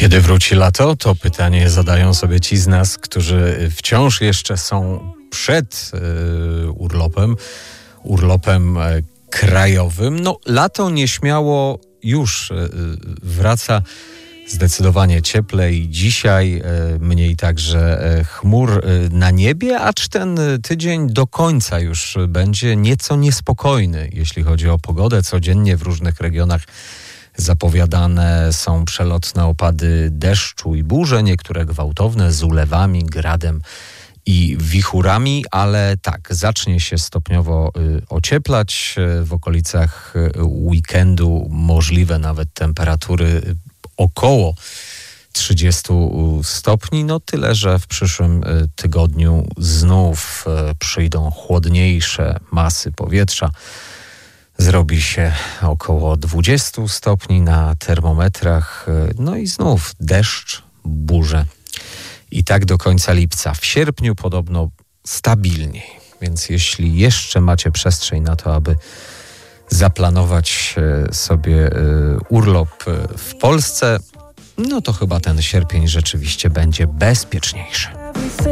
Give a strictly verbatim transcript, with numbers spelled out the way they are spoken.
Kiedy wróci lato? To pytanie zadają sobie ci z nas, którzy wciąż jeszcze są przed y, urlopem, urlopem y, krajowym. No, lato nieśmiało już y, wraca zdecydowanie cieplej. Dzisiaj y, mniej także y, chmur y, na niebie, acz ten tydzień do końca już będzie nieco niespokojny, jeśli chodzi o pogodę. Codziennie w różnych regionach zapowiadane są przelotne opady deszczu i burze, niektóre gwałtowne z ulewami, gradem i wichurami, ale tak, zacznie się stopniowo y, ocieplać. W okolicach weekendu możliwe nawet temperatury około trzydzieści stopni, no tyle, że w przyszłym tygodniu znów y, przyjdą chłodniejsze masy powietrza. Zrobi się około dwadzieścia stopni na termometrach, no i znów deszcz, burze. I tak do końca lipca. W sierpniu podobno stabilniej, więc jeśli jeszcze macie przestrzeń na to, aby zaplanować sobie urlop w Polsce, no to chyba ten sierpień rzeczywiście będzie bezpieczniejszy.